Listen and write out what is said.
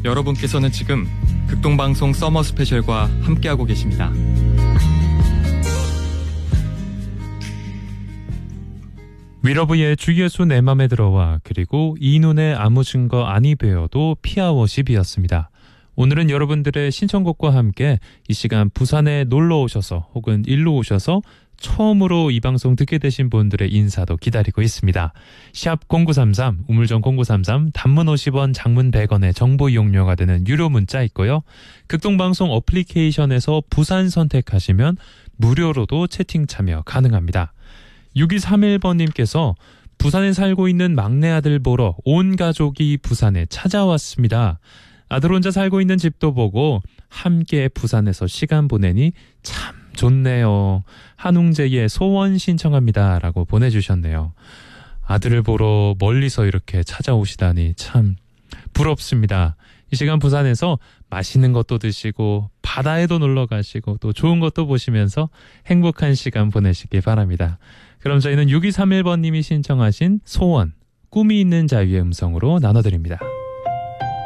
여러분께서는 지금 극동방송 서머 스페셜과 함께하고 계십니다. 위러브의 주예수 내 맘에 들어와, 그리고 이 눈에 아무 증거 아니 베어도 피아워십이었습니다. 오늘은 여러분들의 신청곡과 함께 이 시간 부산에 놀러 오셔서 혹은 일로 오셔서 처음으로 이 방송 듣게 되신 분들의 인사도 기다리고 있습니다. 샵 0933, 우물정 0933, 단문 50원, 장문 100원의 정보 이용료가 되는 유료 문자 있고요. 극동방송 어플리케이션에서 부산 선택하시면 무료로도 채팅 참여 가능합니다. 6231번님께서 부산에 살고 있는 막내 아들 보러 온 가족이 부산에 찾아왔습니다. 아들 혼자 살고 있는 집도 보고 함께 부산에서 시간 보내니 참 좋네요. 한웅재의 소원 신청합니다. 라고 보내주셨네요. 아들을 보러 멀리서 이렇게 찾아오시다니 참 부럽습니다. 이 시간 부산에서 맛있는 것도 드시고 바다에도 놀러 가시고 또 좋은 것도 보시면서 행복한 시간 보내시기 바랍니다. 그럼 저희는 6231번님이 신청하신 소원, 꿈이 있는 자유의 음성으로 나눠드립니다.